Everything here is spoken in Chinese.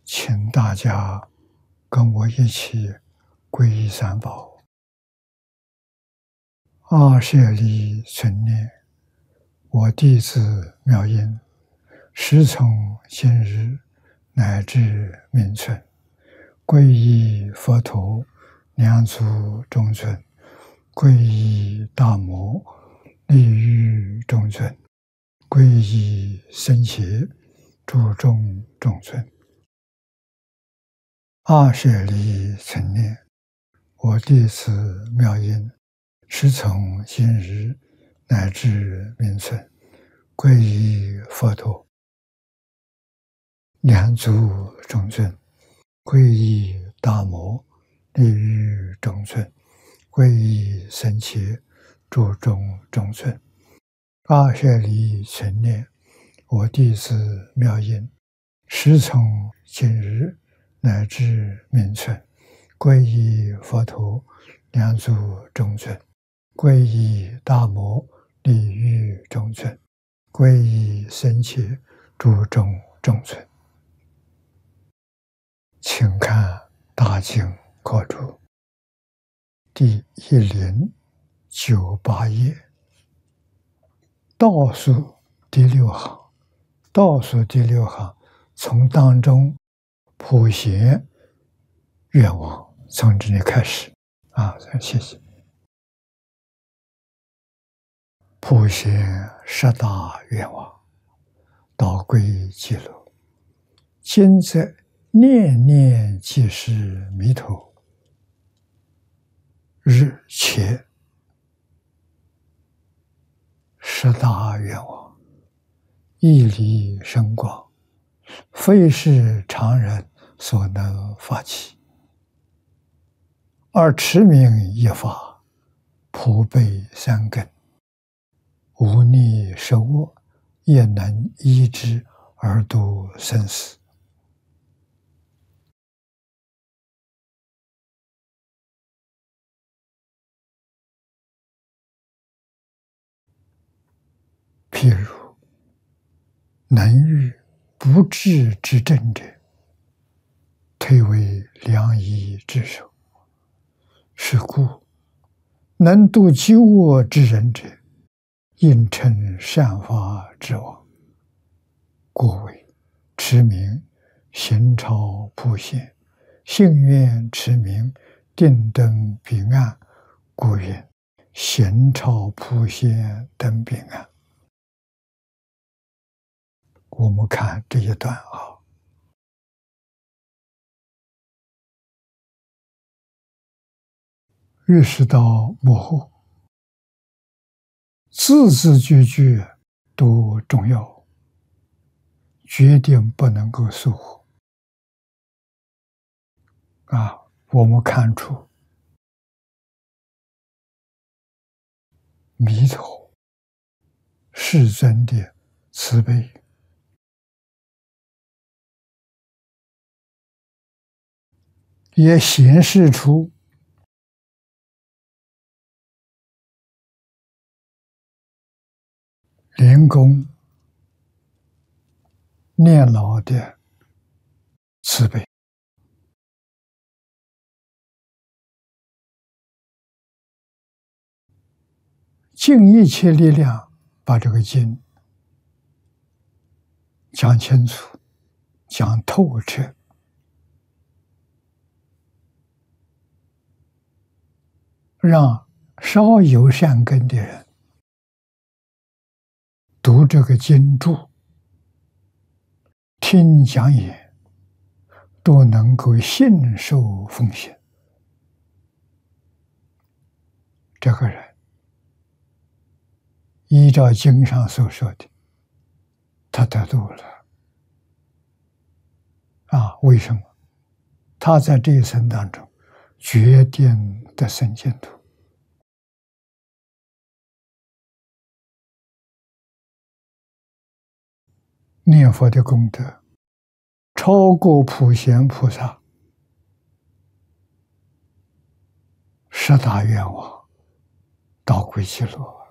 请大家跟我一起皈依三宝。阿舍利存念，我弟子妙音，时从今日乃至命存，皈依佛陀，两足中尊；皈依大摩，利欲中尊；皈依僧伽，诸众中尊。阿舍利存念，我弟子妙音，时从今日乃至命存，皈依佛陀，两足中尊；皈依大摩，利欲中尊；皈依僧伽，诸众中尊。阿舍利存念，我弟子妙音，时从今日乃至命存，皈依佛陀，两足中尊；皈依大摩，利欲中尊；皈依僧伽，诸众中尊。请看大经课注第1098页，倒数第6行，倒数第6行，从当中普贤愿望，从这里开始谢谢。普贤10大愿望，导归极乐，今在念念即是弥陀，日切。10大愿望，义理深广，非是常人所能发起，而持名一法，普被三根，无逆十恶，也能依之而度生死。譬如能遇不治之症者，推为良医之首。是故能度饥饿之人者，应称善法之王。故为持名行超普贤，信愿持名定登彼岸，故曰行超普贤登彼岸。我们看这一段越是到幕后，字字句句都重要，决定不能够疏忽。我们看出弥陀世尊的慈悲，也显示出灵公念老的慈悲。尽一切力量把这个经讲清楚，讲透彻，让稍有善根的人读这个经注，听讲演，都能够信受奉行。这个人依照经上所说的，他得度了。为什么？他在这一生当中决定得生净土。念佛的功德超过普贤菩萨10大愿望，导归极乐。